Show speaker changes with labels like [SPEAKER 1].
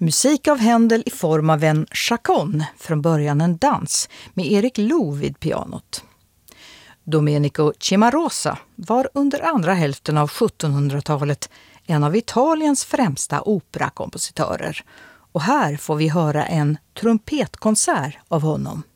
[SPEAKER 1] Musik av Händel i form av en chaconne, från början en dans, med Erik Loh vid pianot. Domenico Cimarosa var under andra hälften av 1700-talet en av Italiens främsta operakompositörer. Och här får vi höra en trumpetkonsert av honom.